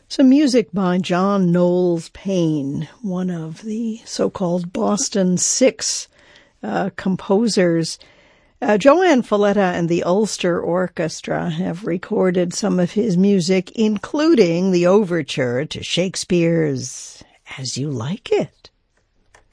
Some music by John Knowles Paine, one of the so-called Boston Six composers. Joanne Falletta and the Ulster Orchestra have recorded some of his music, including the overture to Shakespeare's As You Like It.